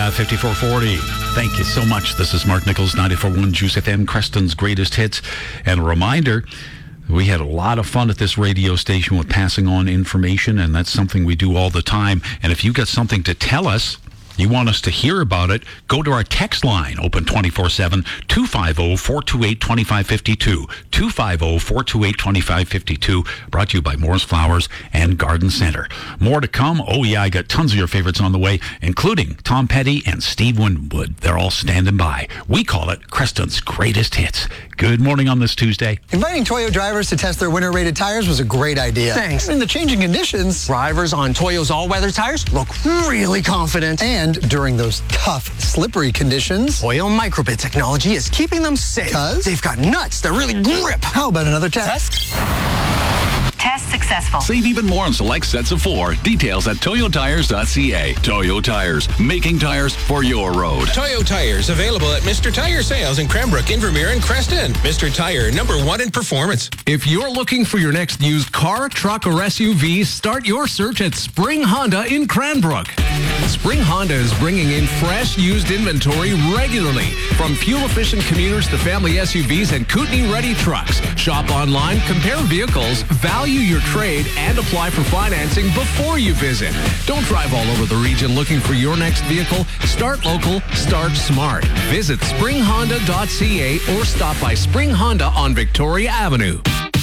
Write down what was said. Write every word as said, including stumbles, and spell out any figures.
Uh, fifty-four forty. Thank you so much. This is Mark Nichols, ninety-four point one Juice F M, Creston's greatest hits. And a reminder, we had a lot of fun at this radio station with passing on information, and that's something we do all the time. And if you got something to tell us, you want us to hear about it, go to our text line, open twenty-four seven, two five zero, four two eight, two five five two, two five zero, four two eight, two five five two, brought to you by Moore's Flowers and Garden Center. More to come. Oh, yeah, I got tons of your favorites on the way, including Tom Petty and Steve Winwood. They're all standing by. We call it Creston's Greatest Hits. Good morning on this Tuesday. Inviting Toyo drivers to test their winter-rated tires was a great idea. Thanks. In the changing conditions, Drivers on Toyo's all-weather tires look really confident. and during those tough, slippery conditions, Toyo Microbit technology is keeping them safe. 'Cause? They've got nuts that really grip. how about another test? Test successful. Save even more on select sets of four. Details at toyo tires dot c a. Toyo Tires, making tires for your road. Toyo Tires, available at Mister Tire Sales in Cranbrook, Invermere, and Creston. Mister Tire, number one in performance. If you're looking for your next used car, truck, or S U V, start your search at Spring Honda in Cranbrook. Spring Honda is bringing in fresh used inventory regularly, from fuel-efficient commuters to family S U Vs and Kootenai-ready trucks. Shop online, compare vehicles, value your trade, and apply for financing before you visit. Don't drive all over the region looking for your next vehicle. Start local, start smart. Visit spring honda dot c a or stop by Spring Honda on Victoria Avenue.